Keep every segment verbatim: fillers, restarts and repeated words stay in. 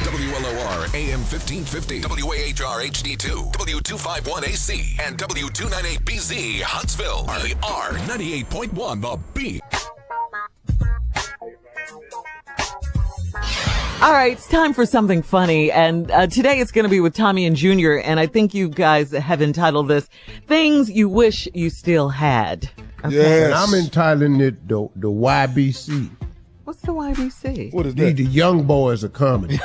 W L O R A M fifteen fifty, W A H R H D two, W two fifty-one A C, and W two ninety-eight B Z, Huntsville are the R ninety-eight point one, the B. All right, it's time for something funny, and uh, today it's going to be with Tommy and Junior, and I think you guys have entitled this, Things You Wish You Still Had. Okay. Yeah, and I'm entitling it the, the Y B C. What's the Y B C? What is that? The, the Young Boys of Comedy.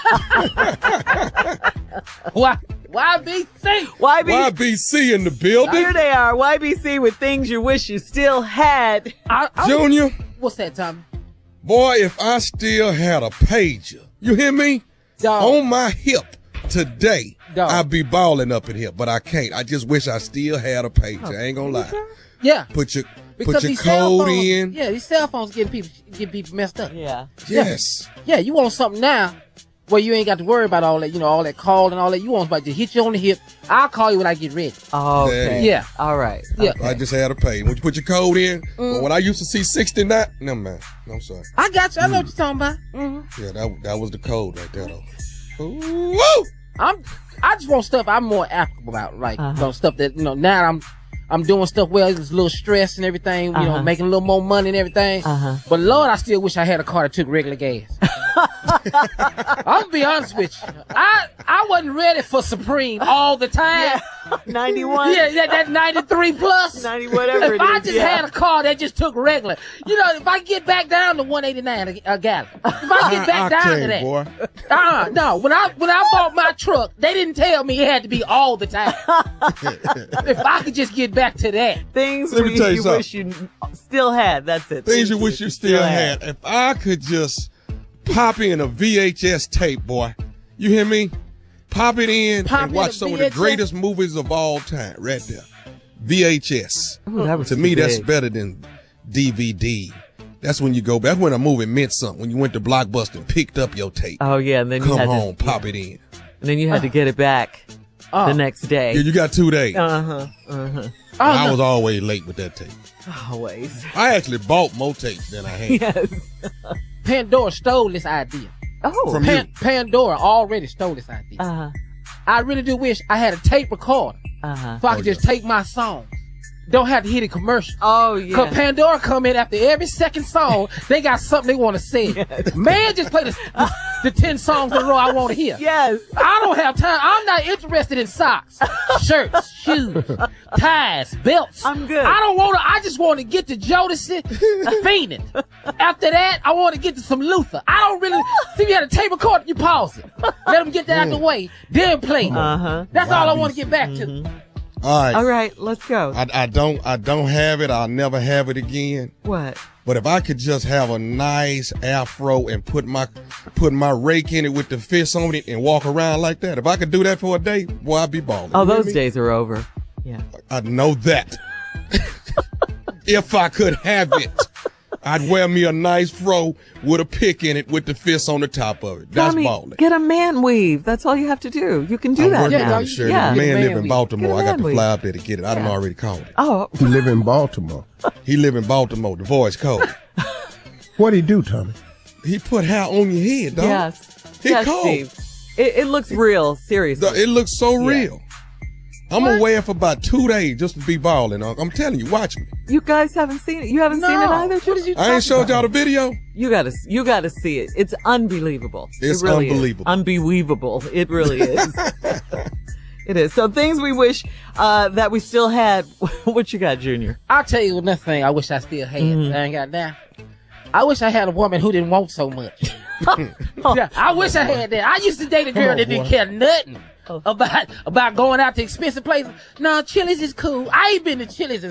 Y- YBC. Y B C. Y B C in the building. Here they are, Y B C with Things You Wish You Still Had. I, I, Junior, What's that, Tommy? boy, if I still had a pager, you hear me? Dog. On my hip today, Dog. I'd be balling up in here, but I can't. I just wish I still had a pager. I ain't gonna lie. Yeah. Put your Because put your these cell code phones, in. Yeah, these cell phones getting people getting people messed up. Yeah. Yes. Yeah, you want something now where you ain't got to worry about all that, you know, all that call and all that. You want somebody to hit you on the hip. I'll call you when I get ready. Okay. Yeah. All right. Yeah. Okay. I just had a page. When you put your code in, but when I used to see sixty-nine, no man, no, I'm sorry. I got you. I know what you're talking about. Mm-hmm. Yeah, that that was the code right there though. Ooh, woo! I'm. I just want stuff I'm more applicable about, like Uh-huh. you know, stuff that you know. Now I'm, I'm doing stuff well. There's a little stress and everything. You Uh-huh. know, making a little more money and everything. Uh-huh. But Lord, I still wish I had a car that took regular gas. I'm gonna be honest with you. I I wasn't ready for Supreme all the time. ninety-one. Yeah, yeah, that ninety-three plus. ninety whatever If it I is, just yeah. had a car that just took regular, you know, if I get back down to one eighty-nine a, a gallon, if I get back down to Octane, that, boy. uh, no, when I when I bought my truck, they didn't tell me it had to be all the time. If I could just get back to that, Things Let me we, tell you you something. wish you still had. That's it. Things you wish you still had. If I could just pop in a V H S tape, boy. You hear me? Pop it in Pop and in watch a some of V H the S? greatest movies of all time. Right there. V H S. Ooh, that was To too me, that's big. better than D V D. That's when you go back. That's when a movie meant something. When you went to Blockbuster and picked up your tape. Oh yeah, and then you Come had home, to, pop it in. and then you had to get it back oh, the next day. Yeah, you got two days. Uh huh. Uh huh. oh, I no. was always late with that tape. Always. I actually bought more tapes than I had. Yes. Pandora stole this idea. Oh. From Pan- you. Pandora already stole this idea. Uh huh. I really do wish I had a tape recorder Uh huh. so I could Oh, just take my songs. Don't have to hit a commercial. Oh yeah. Cause Pandora come in after every second song, they got something they want to say. Man, just play the, the, the ten songs in a row I want to hear. Yes. I don't have time. I'm not interested in socks, shirts, shoes, ties, belts. I'm good. I don't want to. I just want to get to Jodeci, Phoenix. After that, I want to get to some Luther. I don't really. See, if you had a tape recorder, you pause it. Let them get that out the way. Then play it. Uh huh. That's all I want to get back to. All right. All right, let's go. I, I don't I don't have it. I'll never have it again. What? But if I could just have a nice afro and put my put my rake in it with the fist on it and walk around like that, if I could do that for a day, boy, I'd be balling. Oh, You hear those me? days are over. Yeah. I know that. If I could have it, I'd wear me a nice fro with a pick in it with the fist on the top of it. That's Tommy, balling. get a man weave. That's all you have to do. You can do I'm that working Yeah, now. on no, it, you- Shirley. yeah. The man Man live in weave. Baltimore. Get a I got man to weave. fly up there to get it. I done Yeah. already called it. Oh, He live in Baltimore. He live in Baltimore. The voice code. What he do, Tommy? He put hair on your head, dog. yes. He yes, cold. Steve. It, it looks real, seriously. It looks so Yeah. real. I'm gonna wear it for about two days just to be balling. Unc. I'm telling you, watch me. You guys haven't seen it. You haven't seen it No. either. What did you I ain't showed y'all the video. You gotta, you gotta see it. It's unbelievable. It's it really unbelievable. Is. Unbelievable. It really is. It is. So things we wish uh, that we still had. What you got, Junior? I'll tell you another thing I wish I still had. I ain't got that. I wish I had a woman who didn't want so much. Yeah, I wish I had that. I used to date a girl on, that didn't boy. care nothing about about going out to expensive places. No, Chili's is cool. I ain't been to Chili's in